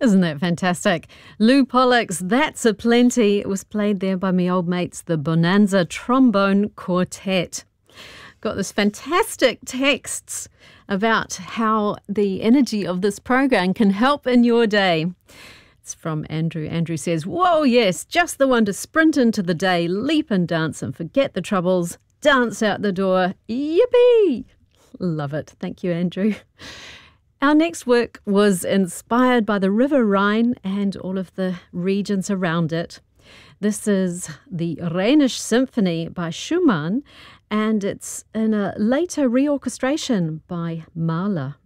Isn't that fantastic? Lou Pollock's That's a Plenty. It was played there by me old mates, the Bonanza Trombone Quartet. Got this fantastic texts about how the energy of this program can help in your day. It's from Andrew. Andrew says, whoa, yes, just the one to sprint into the day, leap and dance and forget the troubles, dance out the door. Yippee! Love it. Thank you, Andrew. Our next work was inspired by the River Rhine and all of the regions around it. This is the Rhenish Symphony by Schumann, and it's in a later reorchestration by Mahler.